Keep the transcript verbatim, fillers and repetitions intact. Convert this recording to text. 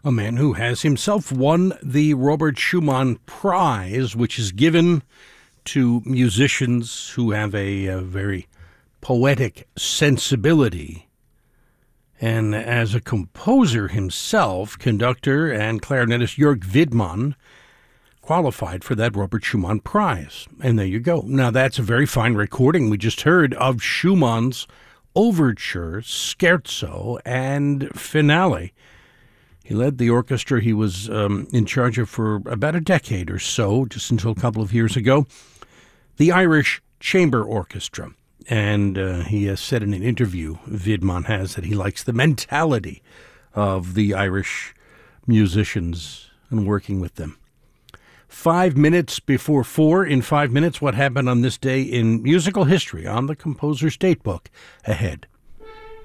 a man who has himself won the Robert Schumann Prize, which is given to musicians who have a, a very poetic sensibility. And as a composer himself, conductor and clarinetist Jörg Widmann qualified for that Robert Schumann Prize. And there you go. Now, that's a very fine recording we just heard of Schumann's Overture, Scherzo, and Finale. He led the orchestra he was um, in charge of for about a decade or so, just until a couple of years ago, the Irish Chamber Orchestra. And uh, he has said in an interview, Widmann has, that he likes the mentality of the Irish musicians and working with them. Five minutes before four, in five minutes, what happened on this day in musical history on the Composer's Datebook ahead.